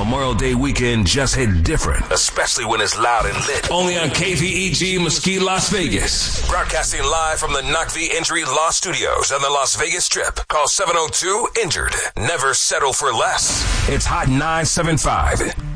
Memorial Day weekend just hit different, especially when it's loud and lit. Only on KVEG Mesquite, Las Vegas. Broadcasting live from the Knock V Injury Law Studios on the Las Vegas Strip. Call 702-INJURED. Never settle for less. It's Hot 975.